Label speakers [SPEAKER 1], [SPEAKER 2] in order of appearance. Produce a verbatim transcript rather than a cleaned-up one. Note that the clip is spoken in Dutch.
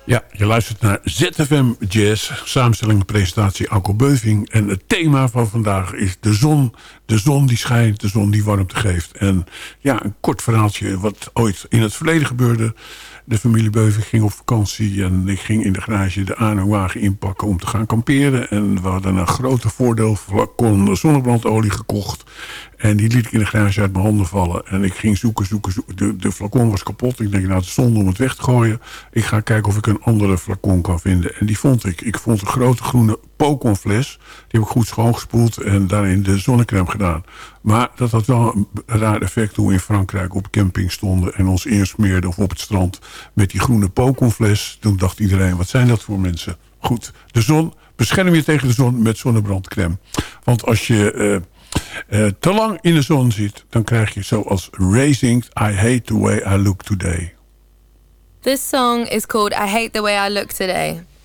[SPEAKER 1] Ja, je luistert naar Z F M Jazz, samenstelling en presentatie Alko Beuving. En het thema van vandaag is de zon. De zon die schijnt, de zon die warmte geeft. En ja, een kort verhaaltje wat ooit in het verleden gebeurde. De familie Beuving ging op vakantie en ik ging in de garage de aanhangwagen inpakken om te gaan kamperen. En we hadden een grote voordeelflacon zonnebrandolie gekocht. En die liet ik in de garage uit mijn handen vallen. En ik ging zoeken, zoeken, zoeken. De, de flacon was kapot. Ik denk, nou, het is zonde om het weg te gooien. Ik ga kijken of ik een andere flacon kan vinden. En die vond ik. Ik vond een grote groene Pocon-fles. Die heb ik goed schoongespoeld en daarin de zonnecrème gedaan. Maar dat had wel een raar effect toen we in Frankrijk op camping stonden en ons insmeerden of op het strand met die groene Pocon-fles. Toen dacht iedereen, wat zijn dat voor mensen? Goed, de zon, bescherm je tegen de zon met zonnebrandcrème. Want als je uh, uh, te lang in de zon zit, dan krijg je zoals Raising I Hate the Way I Look Today.
[SPEAKER 2] This song is called I Hate the Way I Look Today.